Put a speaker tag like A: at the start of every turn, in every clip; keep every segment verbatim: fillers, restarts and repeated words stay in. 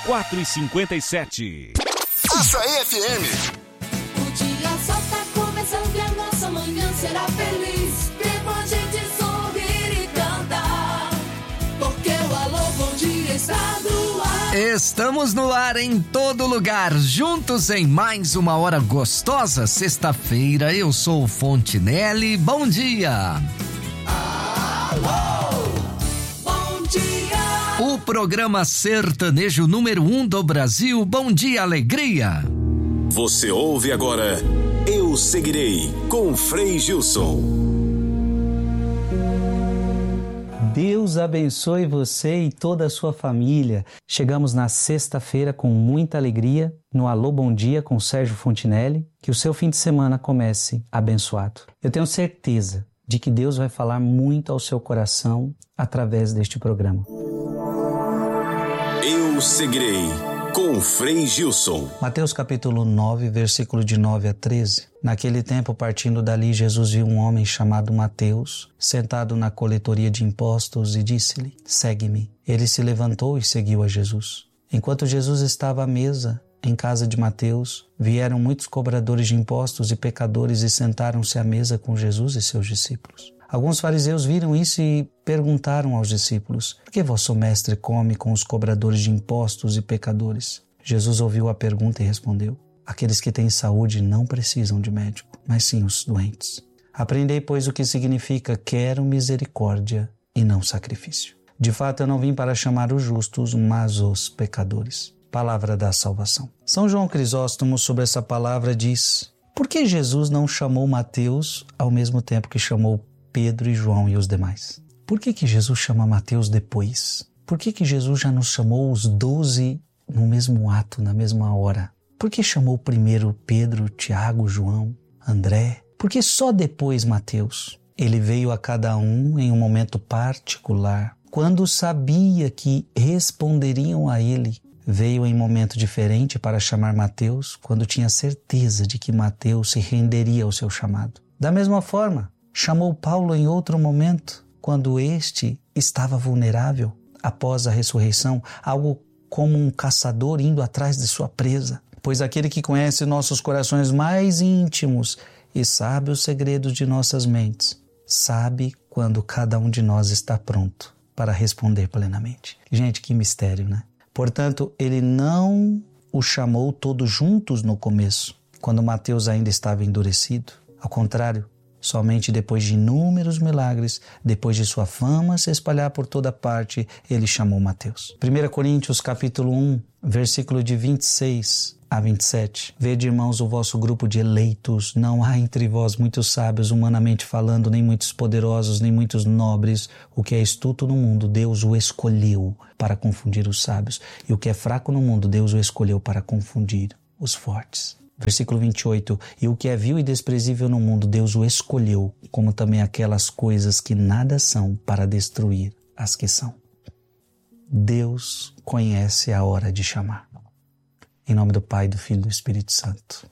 A: quatro e cinquenta e sete.
B: Açaí F M.
C: O dia só tá começando e a nossa manhã será feliz. Vem com a gente sorrir e cantar, porque o Alô Bom Dia está no ar.
D: Estamos no ar em todo lugar, juntos em mais uma hora gostosa. Sexta-feira, eu sou o Fontinelli. Bom dia!
C: Alô, bom dia!
D: O programa sertanejo número um do Brasil. Bom dia, alegria!
A: Você ouve agora Eu Seguirei, com Frei Gilson.
E: Deus abençoe você e toda a sua família. Chegamos na sexta-feira com muita alegria no Alô Bom Dia com Sérgio Fontinelli. Que o seu fim de semana comece abençoado. Eu tenho certeza de que Deus vai falar muito ao seu coração através deste programa.
A: Eu Seguirei, com Frei Gilson.
E: Mateus capítulo nove, versículo de nove a treze. Naquele tempo, partindo dali, Jesus viu um homem chamado Mateus, sentado na coletoria de impostos, e disse-lhe: segue-me. Ele se levantou e seguiu a Jesus. Enquanto Jesus estava à mesa, em casa de Mateus, vieram muitos cobradores de impostos e pecadores e sentaram-se à mesa com Jesus e seus discípulos. Alguns fariseus viram isso e perguntaram aos discípulos: por que vosso mestre come com os cobradores de impostos e pecadores? Jesus ouviu a pergunta e respondeu: aqueles que têm saúde não precisam de médico, mas sim os doentes. Aprendei, pois, o que significa quero misericórdia e não sacrifício. De fato, eu não vim para chamar os justos, mas os pecadores. Palavra da salvação. São João Crisóstomo, sobre essa palavra, diz: por que Jesus não chamou Mateus ao mesmo tempo que chamou Pedro e João e os demais? Por que que Jesus chama Mateus depois? Por que que Jesus já nos chamou os doze no mesmo ato, na mesma hora? Por que chamou primeiro Pedro, Tiago, João, André? Por que só depois Mateus? Ele veio a cada um em um momento particular, quando sabia que responderiam a ele. Veio em momento diferente para chamar Mateus, quando tinha certeza de que Mateus se renderia ao seu chamado. Da mesma forma, chamou Paulo em outro momento, quando este estava vulnerável após a ressurreição, algo como um caçador indo atrás de sua presa. Pois aquele que conhece nossos corações mais íntimos e sabe os segredos de nossas mentes, sabe quando cada um de nós está pronto para responder plenamente. Gente, que mistério, né? Portanto, ele não o chamou todos juntos no começo, quando Mateus ainda estava endurecido. Ao contrário, somente depois de inúmeros milagres, depois de sua fama se espalhar por toda parte, ele chamou Mateus. primeira Coríntios capítulo um, versículo de vinte e seis a vinte e sete. Vede, irmãos, o vosso grupo de eleitos. Não há entre vós muitos sábios, humanamente falando, nem muitos poderosos, nem muitos nobres. O que é astuto no mundo, Deus o escolheu para confundir os sábios. E o que é fraco no mundo, Deus o escolheu para confundir os fortes. Versículo vinte e oito. E o que é vil e desprezível no mundo, Deus o escolheu, como também aquelas coisas que nada são, para destruir as que são. Deus conhece a hora de chamar. Em nome do Pai, do Filho e do Espírito Santo.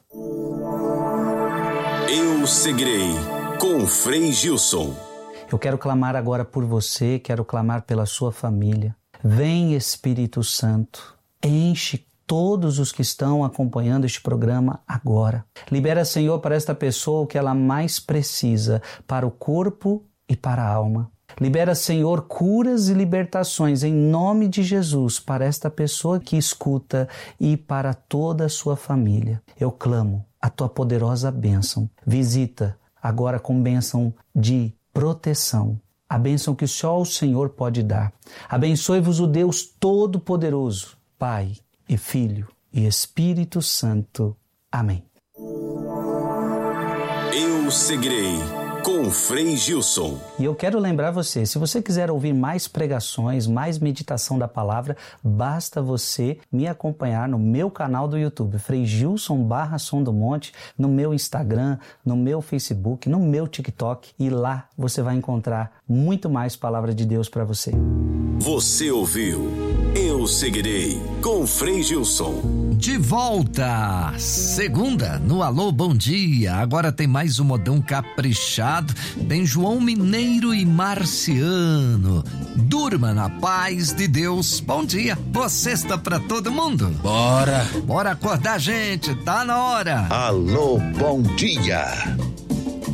A: Eu Seguirei, com Frei Gilson.
E: Eu quero clamar agora por você, quero clamar pela sua família. Vem, Espírito Santo, enche todos os que estão acompanhando este programa agora. Libera, Senhor, para esta pessoa o que ela mais precisa, para o corpo e para a alma. Libera, Senhor, curas e libertações em nome de Jesus para esta pessoa que escuta e para toda a sua família. Eu clamo a tua poderosa bênção. Visita agora com bênção de proteção, a bênção que só o Senhor pode dar. Abençoe-vos o Deus Todo-Poderoso, Pai e Filho e Espírito Santo. Amém.
A: Eu Seguirei, com Frei Gilson.
E: E eu quero lembrar você, se você quiser ouvir mais pregações, mais meditação da palavra, basta você me acompanhar no meu canal do YouTube, Frei Gilson barra Som do Monte, no meu Instagram, no meu Facebook, no meu TikTok, e lá você vai encontrar muito mais palavra de Deus para você.
A: Você ouviu Eu Eu Seguirei, com Frei Gilson.
D: De volta, segunda, no Alô Bom Dia. Agora tem mais um modão caprichado. Tem João Mineiro e Marciano. Durma na paz de Deus. Bom dia, boa sexta pra todo mundo.
F: Bora.
D: Bora acordar, gente, tá na hora.
B: Alô, bom dia.